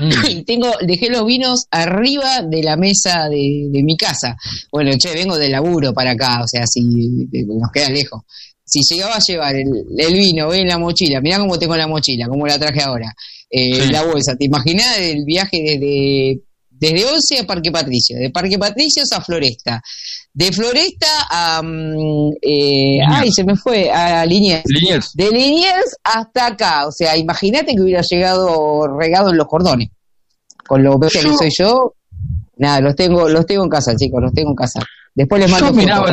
Y dejé los vinos arriba de la mesa de mi casa. Bueno, vengo del laburo para acá, o sea, si nos queda lejos. Si llegaba a llevar el vino, voy en la mochila, mirá cómo tengo la mochila, cómo la traje ahora, la bolsa, ¿te imaginás el viaje desde Once a Parque Patricio, de Parque Patricios a Floresta, de Floresta a se me fue, a Liniers. De Liniers hasta acá, o sea, imagínate que hubiera llegado regado en los cordones, con lo bestia que soy yo. Nada, los tengo en casa, chicos, los tengo en casa. Después les mando Yo miraba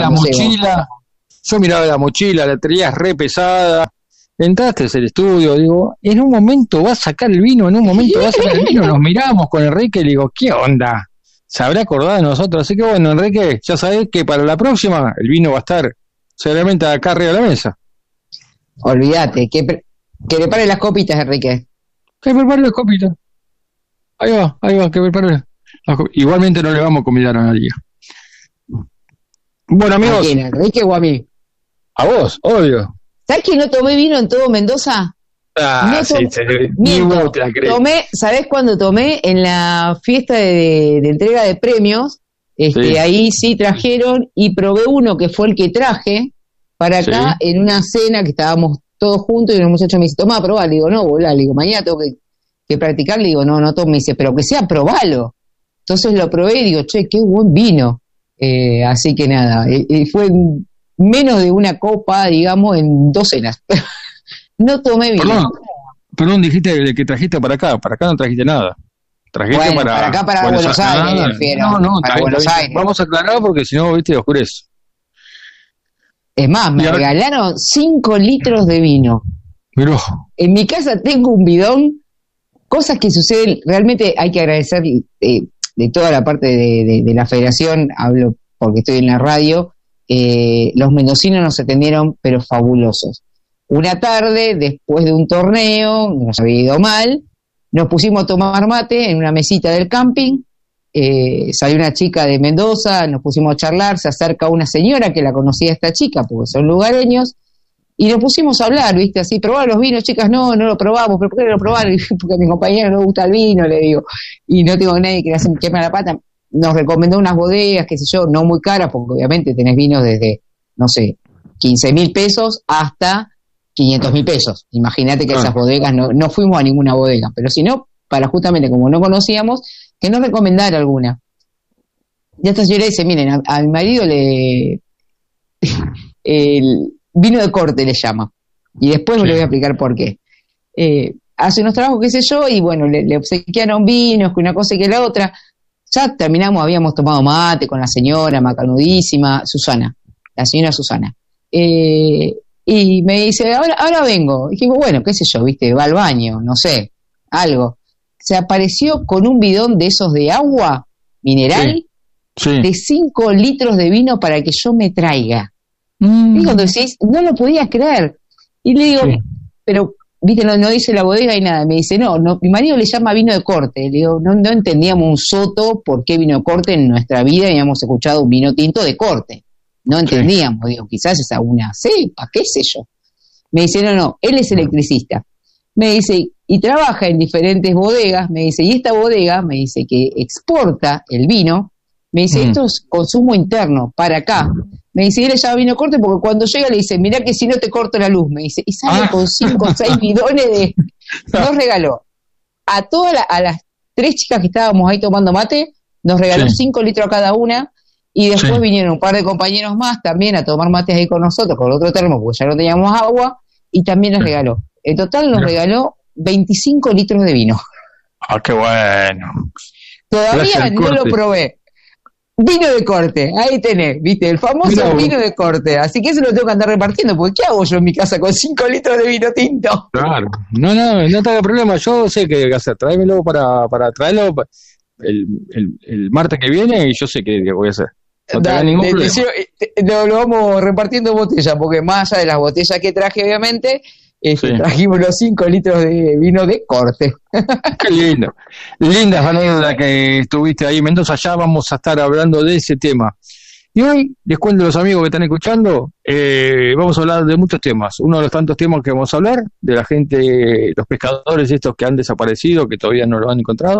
la mochila, la traías re pesada. Entraste al estudio, digo, en un momento vas a sacar el vino, nos miramos con Enrique y le digo, ¿qué onda? Se habrá acordado de nosotros, así que bueno, Enrique, ya sabés que para la próxima el vino va a estar seguramente acá arriba de la mesa. Olvídate, que prepare las copitas, Enrique. Que prepare las copitas. Ahí va, que prepare las copitas. Igualmente no le vamos a convidar a nadie. Bueno, amigos. ¿A quién, Enrique o a mí? A vos, obvio. ¿Sabes que no tomé vino en todo Mendoza? Tomé, ¿sabés cuándo tomé? En la fiesta de entrega de premios. Ahí sí trajeron y probé uno que fue el que traje para acá en una cena que estábamos todos juntos y un muchacho me dice, tomá, probá. Le digo, no, volá, le digo, mañana tengo que practicar. Le digo, no tome. Me dice, pero que sea, probalo. Entonces lo probé y digo, che, qué buen vino. Así que nada, fue menos de una copa, digamos, en 2 cenas. No tomé vino. Perdón, dijiste que trajiste para acá no trajiste nada. Trajiste para acá, para Buenos Aires, me refiero. No, para Buenos Aires. Vamos a aclarar porque si no, viste, oscurece. Es más, me regalaron 5 litros de vino. Miró. En mi casa tengo un bidón, cosas que suceden, realmente hay que agradecer de toda la parte de la federación, hablo porque estoy en la radio. Los mendocinos nos atendieron, pero fabulosos. Una tarde, después de un torneo, nos había ido mal, nos pusimos a tomar mate en una mesita del camping, salió una chica de Mendoza, nos pusimos a charlar, se acerca una señora que la conocía a esta chica, porque son lugareños, y nos pusimos a hablar, ¿viste? Así, probar los vinos, chicas, no lo probamos, pero ¿por qué no lo probaron? Porque a mi compañero no le gusta el vino, le digo, y no tengo nadie que le hace quemar la pata. Nos recomendó unas bodegas, qué sé yo, no muy caras, porque obviamente tenés vinos desde, no sé, 15.000 pesos hasta 500.000 pesos. Imagínate que esas bodegas, no fuimos a ninguna bodega, pero si no, para justamente como no conocíamos, que nos recomendara alguna. Y esta señora dice, miren, a mi marido el vino de corte le llama, y después me lo voy a explicar por qué. Hace unos trabajos, qué sé yo, y bueno, le obsequiaron vinos, que una cosa y que la otra. Ya terminamos, habíamos tomado mate con la señora, macanudísima, Susana, la señora Susana. Y me dice, ahora vengo. Y digo, bueno, qué sé yo, viste, va al baño, no sé, algo. Se apareció con un bidón de esos de agua mineral, de 5 litros de vino para que yo me traiga. Y cuando decís, no lo podía creer. Y le digo, pero, viste, no dice la bodega y nada. Me dice, no, mi marido le llama vino de corte. Le digo, no entendíamos un soto por qué vino de corte en nuestra vida. Habíamos escuchado un vino tinto de corte. No entendíamos, digo, quizás es alguna cepa, qué sé yo. Me dice, no, él es electricista. Me dice, y trabaja en diferentes bodegas. Me dice, y esta bodega, me dice, que exporta el vino. Me dice, esto es consumo interno, para acá. Me dice, él le llama vino corte porque cuando llega le dice, mirá que si no te corto la luz. Me dice, y sale con 5 o 6 bidones de... Nos regaló a las 3 chicas que estábamos ahí tomando mate, nos regaló 5 litros a cada una. Y después vinieron un par de compañeros más también a tomar mates ahí con nosotros, con otro termo, porque ya no teníamos agua, y también nos regaló. En total nos regaló 25 litros de vino. ¡Ah, qué bueno! Todavía no lo probé. Vino de corte, ahí tenés, viste, el famoso vino de corte. Así que eso lo tengo que andar repartiendo, porque ¿qué hago yo en mi casa con 5 litros de vino tinto? Claro, no te haga problema, yo sé qué hay que hacer. Tráemelo para traerlo el martes que viene y yo sé qué voy a hacer. No te haga ningún problema. Lo vamos repartiendo botellas, porque más allá de las botellas que traje, obviamente, trajimos los 5 litros de vino de corte. Qué lindo. Lindas anécdotas que estuviste ahí en Mendoza. Ya vamos a estar hablando de ese tema. Y hoy les cuento a los amigos que están escuchando, vamos a hablar de muchos temas. Uno de los tantos temas que vamos a hablar, de la gente, los pescadores estos que han desaparecido, que todavía no lo han encontrado.